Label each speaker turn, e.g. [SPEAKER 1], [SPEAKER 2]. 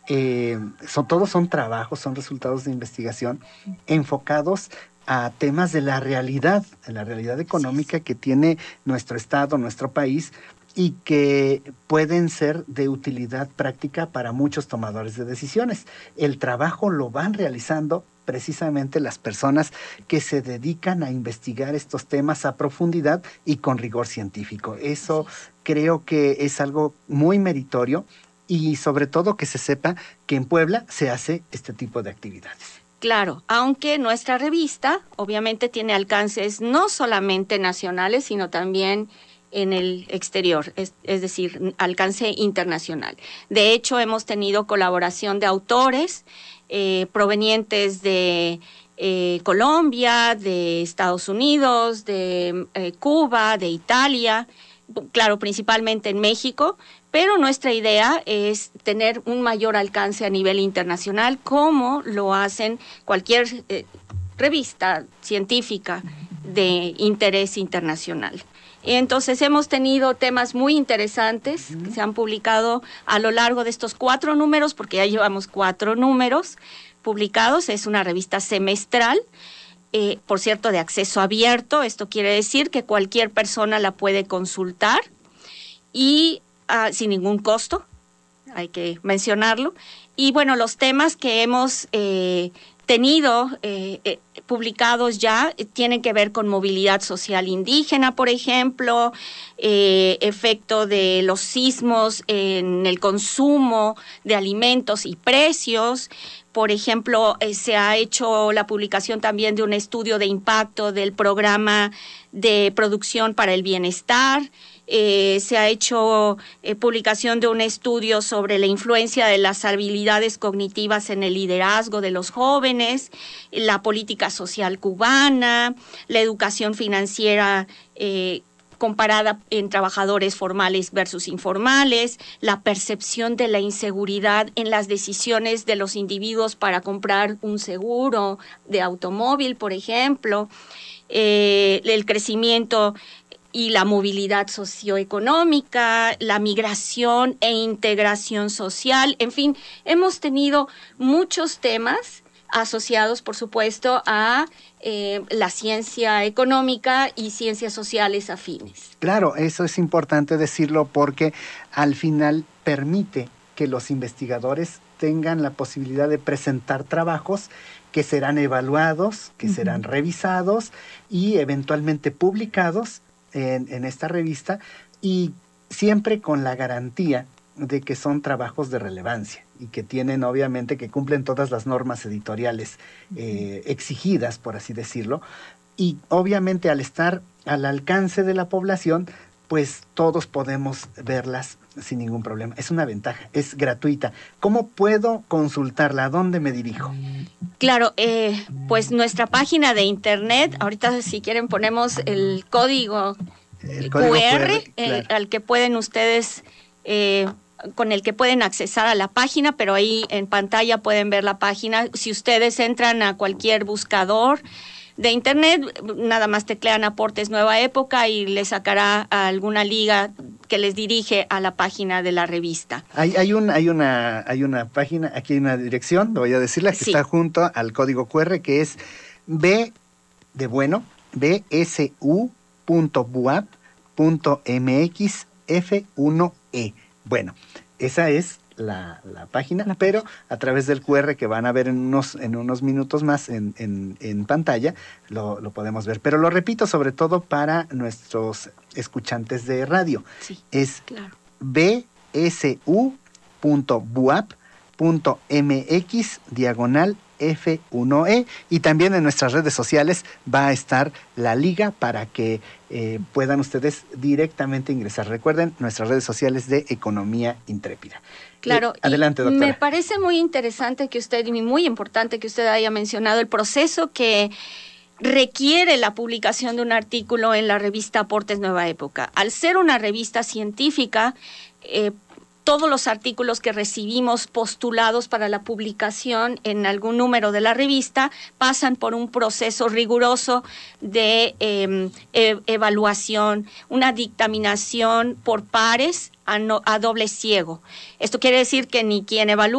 [SPEAKER 1] todos son trabajos, son resultados de investigación enfocados a temas de la realidad económica que tiene nuestro estado, nuestro país, y que pueden ser de utilidad práctica para muchos tomadores de decisiones. El trabajo lo van realizando precisamente las personas que se dedican a investigar estos temas a profundidad y con rigor científico. Eso creo que es algo muy meritorio, y sobre todo que se sepa que en Puebla se hace este tipo de actividades.
[SPEAKER 2] Claro, aunque nuestra revista obviamente tiene alcances no solamente nacionales, sino también en el exterior, es decir, alcance internacional. De hecho, hemos tenido colaboración de autores provenientes de Colombia, de Estados Unidos, de Cuba, de Italia, claro, principalmente en México, pero nuestra idea es tener un mayor alcance a nivel internacional, como lo hacen cualquier revista científica de interés internacional. Entonces hemos tenido temas muy interesantes que se han publicado a lo largo de estos 4 números, porque ya llevamos 4 números publicados. Es una revista semestral, por cierto, de acceso abierto. Esto quiere decir que cualquier persona la puede consultar y sin ningún costo, hay que mencionarlo. Y bueno, los temas que hemos tenido publicados ya tienen que ver con movilidad social indígena, por ejemplo, efecto de los sismos en el consumo de alimentos y precios. Por ejemplo, se ha hecho la publicación también de un estudio de impacto del programa de producción para el bienestar. Se ha hecho publicación de un estudio sobre la influencia de las habilidades cognitivas en el liderazgo de los jóvenes, la política social cubana, la educación financiera comparada en trabajadores formales versus informales, la percepción de la inseguridad en las decisiones de los individuos para comprar un seguro de automóvil, por ejemplo, el crecimiento y la movilidad socioeconómica, la migración e integración social. En fin, hemos tenido muchos temas asociados, por supuesto, a la ciencia económica y ciencias sociales afines.
[SPEAKER 1] Claro, eso es importante decirlo, porque al final permite que los investigadores tengan la posibilidad de presentar trabajos que serán evaluados, que serán revisados y eventualmente publicados en esta revista, y siempre con la garantía de que son trabajos de relevancia y que tienen, obviamente, que cumplen todas las normas editoriales exigidas, por así decirlo, y obviamente al estar al alcance de la población, pues todos podemos verlas sin ningún problema. Es una ventaja, es gratuita. ¿Cómo puedo consultarla? ¿A dónde me dirijo?
[SPEAKER 2] Claro, pues nuestra página de internet, ahorita si quieren ponemos el código QR, claro, al que pueden ustedes, con el que pueden accesar a la página, pero ahí en pantalla pueden ver la página. Si ustedes entran a cualquier buscador de internet, nada más teclean Aportes Nueva Época y les sacará a alguna liga que les dirige a la página de la revista.
[SPEAKER 1] Hay una página, aquí hay una dirección, voy a decirla, que está junto al código QR, que es bsu.buap.mx F1E. Bueno, esa es la página, pero a través del QR que van a ver en unos minutos más en pantalla, lo podemos ver. Pero lo repito, sobre todo para nuestros escuchantes de radio.
[SPEAKER 2] Sí,
[SPEAKER 1] es
[SPEAKER 2] claro.
[SPEAKER 1] bsu.buap.mx/F1E, y también en nuestras redes sociales va a estar la liga para que puedan ustedes directamente ingresar. Recuerden, nuestras redes sociales de Economía Intrépida.
[SPEAKER 2] Claro,
[SPEAKER 1] adelante, doctora.
[SPEAKER 2] Me parece muy interesante que usted, y muy importante que usted haya mencionado el proceso que requiere la publicación de un artículo en la revista Aportes Nueva Época. Al ser una revista científica, todos los artículos que recibimos postulados para la publicación en algún número de la revista pasan por un proceso riguroso de evaluación, una dictaminación por pares a doble ciego. Esto quiere decir que ni quien evalúa